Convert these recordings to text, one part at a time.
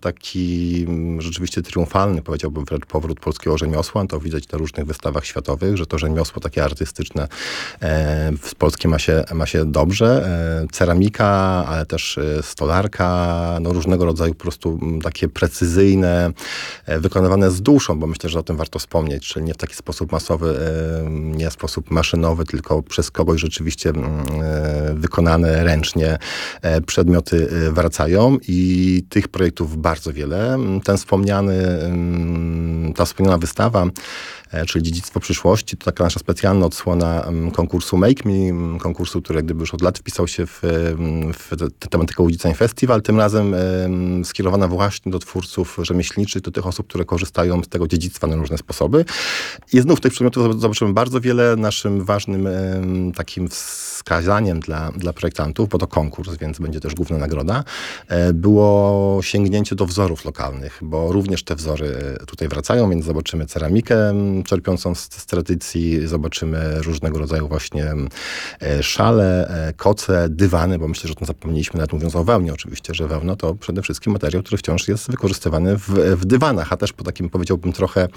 taki rzeczywiście triumfalny, powiedziałbym wręcz powrót polskiego rzemiosła. To widać na różnych wystawach światowych, że to rzemiosło takie artystyczne w Polsce ma się dobrze. Ceramika, ale też stolarka, no różnego rodzaju po prostu takie precyzyjne, wykonywane z duszą, bo myślę, że o tym warto wspomnieć, czyli nie w taki sposób masowy, nie w sposób maszynowy, tylko przez kogoś rzeczywiście wykonane ręcznie przedmioty wracają i tych projektów bardzo wiele. Ta wspomniana wystawa, czyli Dziedzictwo przyszłości, to taka nasza specjalna odsłona konkursu Make Me, konkursu, który gdyby już od lat wpisał się w tematykę Łódź Design Festival, tym razem skierowana właśnie do twórców rzemieślniczych, do tych osób, które korzystają z tego dziedzictwa na różne sposoby. I znów tych przedmiotów zobaczymy bardzo wiele. Naszym ważnym takim wskazaniem dla projektantów, bo to konkurs, więc będzie też główna nagroda, było sięgnięcie do wzorów lokalnych, bo również te wzory tutaj wracają, więc zobaczymy ceramikę czerpiącą z tradycji, zobaczymy różnego rodzaju właśnie szale, koce, dywany, bo myślę, że o tym zapomnieliśmy, nawet mówiąc o wełnie oczywiście, że wełna to przede wszystkim materiał, który wciąż jest wykorzystywany w dywanach, a też po takim, powiedziałbym, trochę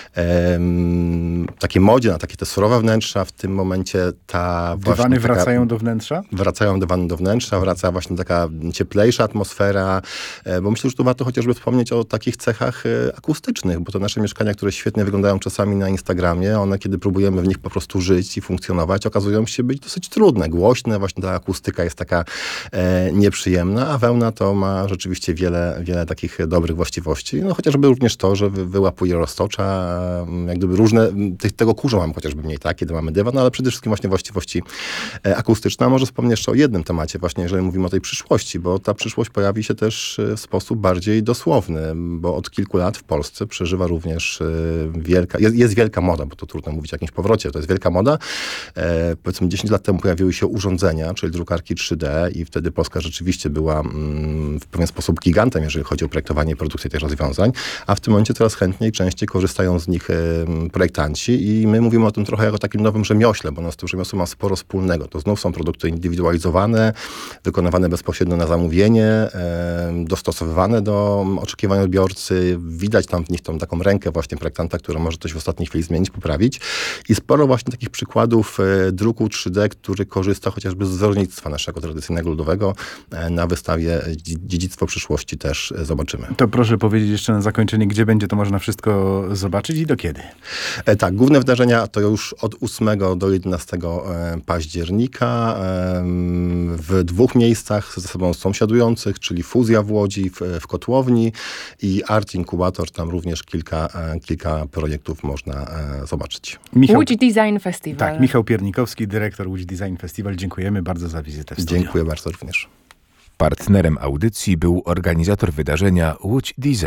takiej modzie na takie te surowe wnętrza, w tym momencie dywany wracają do wnętrza? Wracają dywany do wnętrza, wraca właśnie taka cieplejsza atmosfera, bo myślę, że tu warto chociażby wspomnieć o takich cechach akustycznych, bo to nasze mieszkania, które świetnie wyglądają czasami na Instagramie, one kiedy próbujemy w nich po prostu żyć i funkcjonować, okazują się być dosyć trudne, głośne, właśnie ta akustyka jest taka nieprzyjemna, a wełna to ma rzeczywiście wiele takich dobrych właściwości, no chociażby również to, że wyłapuje roztocza, jak gdyby różne, tego kurzu mamy chociażby mniej, tak, kiedy mamy dywan, no, ale przede wszystkim właśnie właściwości akustyczne. A może wspomnę jeszcze o jednym temacie, właśnie jeżeli mówimy o tej przyszłości, bo ta przyszłość pojawi się też w sposób bardziej dosłowny, bo od kilku lat w Polsce przeżywa również jest wielka moda, bo to trudno mówić o jakimś powrocie, to jest wielka moda. Powiedzmy 10 lat temu pojawiły się urządzenia, czyli drukarki 3D i wtedy Polska rzeczywiście była w pewien sposób gigantem, jeżeli chodzi o projektowanie i produkcję tych rozwiązań, a w tym momencie coraz chętniej i częściej korzystają z nich projektanci i my mówimy o tym trochę jako o takim nowym rzemiośle, bo z tym rzemiosłem ma sporo wspólnego. To znów są produkty indywidualizowane, wykonywane bezpośrednio na zamówienie, dostosowywane do oczekiwań odbiorcy. Widać tam w nich tą taką rękę właśnie projektanta, która może coś w ostatniej chwili zmienić, poprawić. I sporo właśnie takich przykładów druku 3D, który korzysta chociażby z wzornictwa naszego tradycyjnego ludowego. Na wystawie Dziedzictwo przyszłości też zobaczymy. To proszę powiedzieć jeszcze na zakończenie, gdzie będzie to można wszystko zobaczyć i do kiedy? Tak, główne wydarzenia to już od 8 do 11 października w 2 miejscach ze sobą sąsiadujących, czyli Fuzja w Łodzi, w Kotłowni i Art Incubator. Tam również kilka projektów można zobaczyć. Łódź Design Festival. Tak, Michał Piernikowski, dyrektor Łódź Design Festival. Dziękujemy bardzo za wizytę w studiu. Dziękuję bardzo również. Partnerem audycji był organizator wydarzenia Łódź Design.